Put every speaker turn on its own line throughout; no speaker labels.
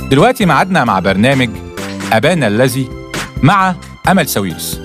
دلوقتي معادنا مع برنامج أبانا الذي مع أمل ساويرس.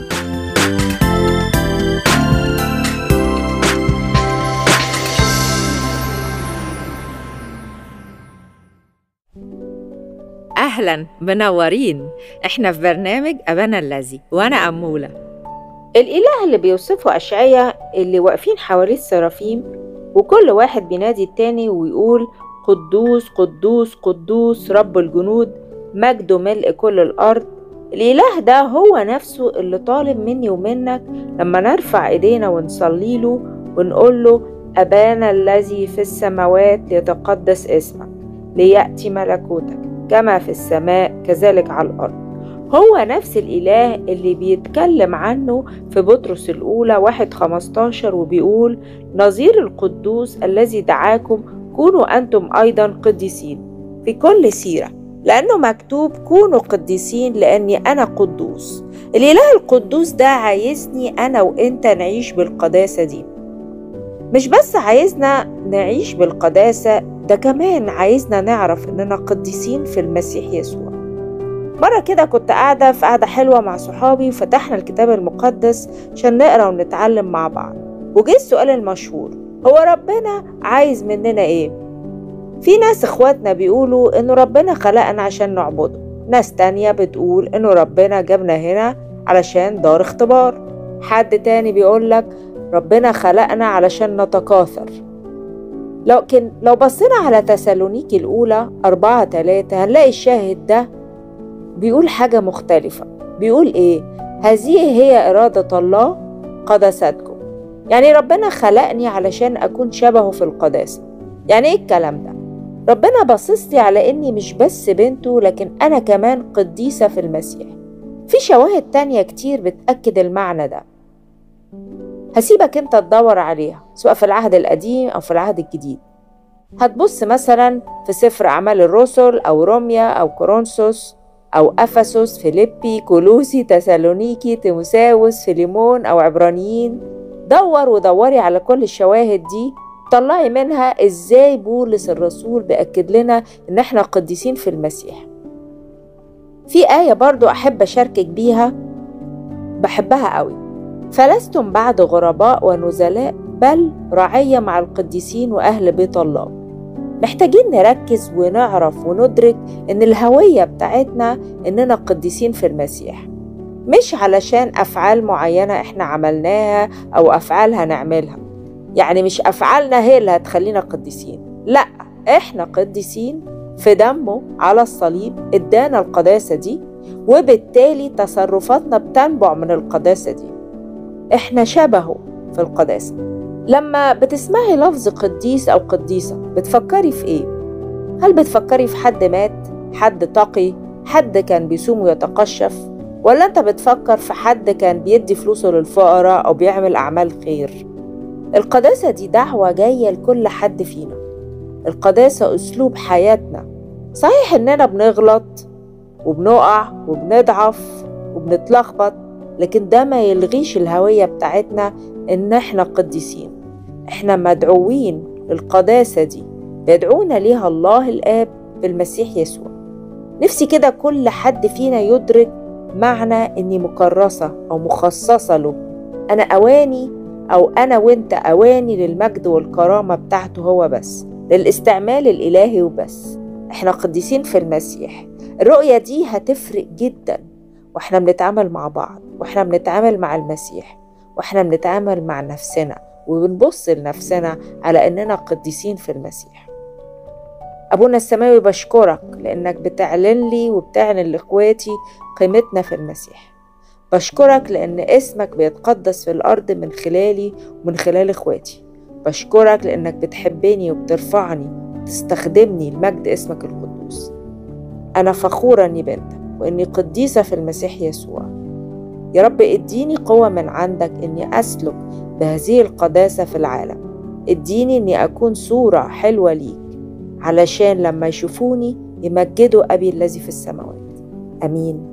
أهلاً، منورين. إحنا في برنامج أبانا الذي وأنا أمولة. الإله اللي بيوصفه أشعياء اللي واقفين حواليه السرافيم، وكل واحد بينادي التاني ويقول قدوس قدوس قدوس رب الجنود، مجده ملء كل الأرض. الإله ده هو نفسه اللي طالب مني ومنك لما نرفع إيدينا ونصلي له ونقول له أبانا الذي في السماوات ليتقدس اسمك، ليأتي ملكوتك كما في السماء كذلك على الأرض. هو نفس الإله اللي بيتكلم عنه في بطرس الأولى 1:15 وبيقول نظير القدوس الذي دعاكم كونوا أنتم أيضا قديسين في كل سيرة، لأنه مكتوب كونوا قديسين لأني أنا قدوس. الإله القدوس ده عايزني أنا وإنت نعيش بالقداسة دي. مش بس عايزنا نعيش بالقداسة، ده كمان عايزنا نعرف إننا قديسين في المسيح يسوع. مرة كده كنت قاعدة في قاعدة حلوة مع صحابي وفتحنا الكتاب المقدس عشان نقرأ ونتعلم مع بعض، وجه السؤال المشهور: هو ربنا عايز مننا إيه؟ في ناس إخواتنا بيقولوا إنه ربنا خلقنا عشان نعبده، ناس تانية بتقول إنه ربنا جابنا هنا علشان دار اختبار، حد تاني بيقولك ربنا خلقنا علشان نتكاثر. لكن لو بصينا على تسالونيكي الأولى 4:3 هنلاقي الشاهد ده بيقول حاجة مختلفة. بيقول إيه؟ هذه هي إرادة الله قداستكم. يعني ربنا خلقني علشان أكون شبهه في القداسة. يعني إيه الكلام ده؟ ربنا باصصلي على إني مش بس بنته، لكن أنا كمان قديسة في المسيح. في شواهد تانية كتير بتأكد المعنى ده، هسيبك انت تدور عليها سواء في العهد القديم أو في العهد الجديد. هتبص مثلا في سفر أعمال الرسل أو روميا أو كورنثوس أو أفسس، فيليبي، كولوسي، تسالونيكي، تيموثاوس، فيليمون أو عبرانيين. دور ودوري على كل الشواهد دي، طلعي منها إزاي بولس الرسول بيأكد لنا إن احنا قديسين في المسيح. في آية برضو أحب أشاركك بيها، بحبها قوي: فلستم بعد غرباء ونزلاء بل رعية مع القديسين وأهل بيت الله. محتاجين نركز ونعرف وندرك إن الهوية بتاعتنا إننا قديسين في المسيح، مش علشان أفعال معينة إحنا عملناها أو أفعال هنعملها. يعني مش أفعالنا هي اللي هتخلينا قديسين، لأ، إحنا قديسين في دمه على الصليب إدانا القداسة دي، وبالتالي تصرفاتنا بتنبع من القداسة دي. إحنا شبهه في القداسة. لما بتسمعي لفظ قديس أو قديسة بتفكري في إيه؟ هل بتفكري في حد مات؟ حد تقي؟ حد كان بيصوم ويتقشف؟ ولا أنت بتفكر في حد كان بيدي فلوسه للفقراء أو بيعمل أعمال خير؟ القداسة دي دعوة جاية لكل حد فينا. القداسة أسلوب حياتنا. صحيح إننا بنغلط وبنقع وبنضعف وبنتلخبط، لكن ده ما يلغيش الهوية بتاعتنا إن إحنا قديسين. إحنا مدعوين للقداسة دي، بيدعونا ليها الله الآب بالمسيح يسوع. نفسي كده كل حد فينا يدرك معنى إني مكرسة أو مخصصة له. أنا أواني، أو أنا وإنت أواني للمجد والكرامة بتاعته هو بس، للاستعمال الإلهي وبس. إحنا قديسين في المسيح. الرؤية دي هتفرق جدا وإحنا بنتعامل مع بعض، وإحنا بنتعامل مع المسيح، وإحنا بنتعامل مع نفسنا وبنبص لنفسنا على إننا قديسين في المسيح. أبونا السماوي، بشكرك لأنك بتعلن لي وبتعلن لإخواتي قيمتنا في المسيح. بشكرك لأن اسمك بيتقدس في الأرض من خلالي ومن خلال إخواتي. بشكرك لأنك بتحبني وبترفعني وتستخدمني لمجد اسمك القدوس. أنا فخورة أني بنتك وإني قديسة في المسيح يسوع. يا رب اديني قوة من عندك إني أسلك بهذه القداسة في العالم. اديني إني أكون صورة حلوة ليك، علشان لما يشوفوني يمجدوا أبي الذي في السماوات. أمين.